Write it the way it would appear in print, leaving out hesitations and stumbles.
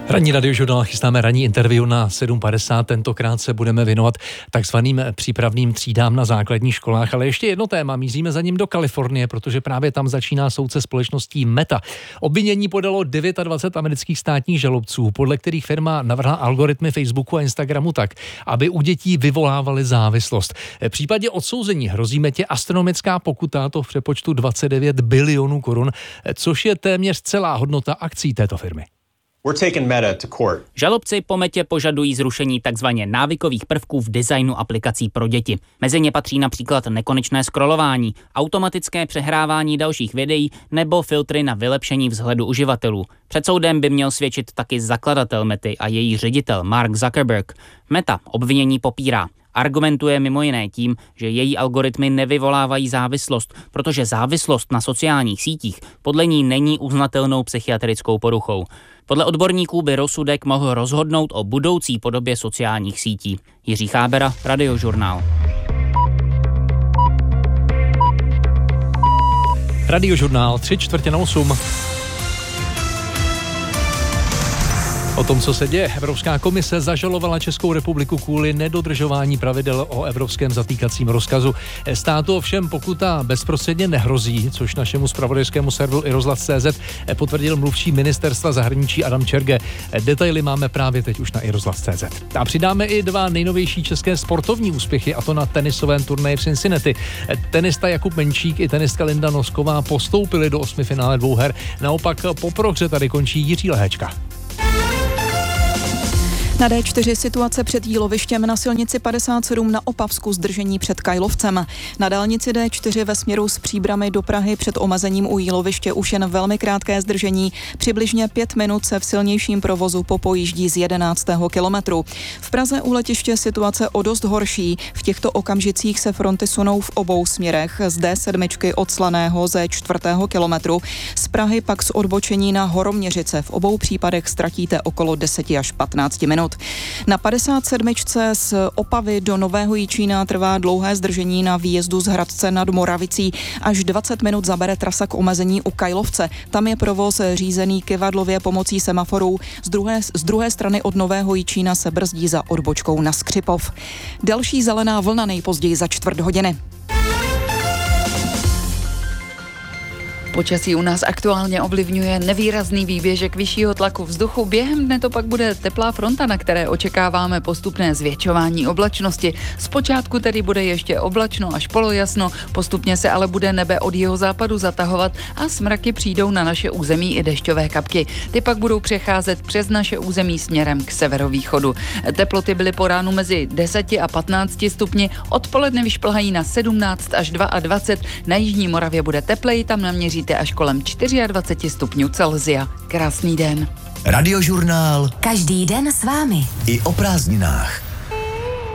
Ranní radiožurnál chystáme ranní interview na 7.50. Tentokrát se budeme věnovat takzvaným přípravným třídám na základních školách, ale ještě jedno téma, míříme za ním do Kalifornie, protože právě tam začíná soud se společností Meta. Obvinění podalo 29 amerických státních žalobců, podle kterých firma navrhla algoritmy Facebooku a Instagramu tak, aby u dětí vyvolávaly závislost. V případě odsouzení hrozí Metě astronomická pokuta, to v přepočtu 29 bilionů korun, což je téměř celá hodnota akcí této firmy. Žalobci po Metě požadují zrušení takzvaně návykových prvků v designu aplikací pro děti. Mezi ně patří například nekonečné scrollování, automatické přehrávání dalších videí nebo filtry na vylepšení vzhledu uživatelů. Před soudem by měl svědčit taky zakladatel Mety a její ředitel Mark Zuckerberg. Meta obvinění popírá. Argumentuje mimo jiné tím, že její algoritmy nevyvolávají závislost, protože závislost na sociálních sítích podle ní není uznatelnou psychiatrickou poruchou. Podle odborníků by rozsudek mohl rozhodnout o budoucí podobě sociálních sítí. Jiří Chábera, Radiožurnál. Radiožurnál 7:45. O tom, co se děje, Evropská komise zažalovala Českou republiku kvůli nedodržování pravidel o evropském zatýkacím rozkazu. Státu ovšem pokuta bezprostředně nehrozí, což našemu zpravodajskému serveru iRozhlas.cz potvrdil mluvčí ministerstva zahraničí Adam Čerge. Detaily máme právě teď už na iRozhlas.cz. A přidáme i dva nejnovější české sportovní úspěchy, a to na tenisovém turnaji v Cincinnati. Tenista Jakub Menčík i tenistka Linda Nosková postoupili do 8. finále dvouher. Naopak po prohře tady končí Jiří Lehečka. Na D4 situace před Jílovištěm, na silnici 57 na Opavsku zdržení před Kajlovcem. Na dálnici D4 ve směru z Příbrami do Prahy před omezením u Jíloviště už jen velmi krátké zdržení. Přibližně 5 minut se v silnějším provozu popojíždí z 11. kilometru. V Praze u letiště situace o dost horší. V těchto okamžicích se fronty sunou v obou směrech. Z D7 od Slaného ze 4. kilometru. Z Prahy pak z odbočení na Horoměřice. V obou případech ztratíte okolo 10 až 15 minut. Na 57. z Opavy do Nového Jičína trvá dlouhé zdržení na výjezdu z Hradce nad Moravicí. Až 20 minut zabere trasa k omezení u Kajlovce. Tam je provoz řízený kyvadlově pomocí semaforů. Z druhé strany od Nového Jičína se brzdí za odbočkou na Skřipov. Další zelená vlna nejpozději za 1/4 hodiny. Počasí u nás aktuálně ovlivňuje nevýrazný výběžek vyššího tlaku vzduchu. Během dne to pak bude teplá fronta, na které očekáváme postupné zvětšování oblačnosti. Zpočátku tedy bude ještě oblačno až polojasno, postupně se ale bude nebe od jihozápadu zatahovat a smraky přijdou na naše území i dešťové kapky. Ty pak budou přecházet přes naše území směrem k severovýchodu. Teploty byly po ránu mezi 10 a 15 stupni, odpoledne vyšplhají na 17 až 22, na jižní Moravě bude tepleji, tam naměří až kolem 24 stupňů Celsia. Krásný den. Radiožurnál. Každý den s vámi. I o prázdninách.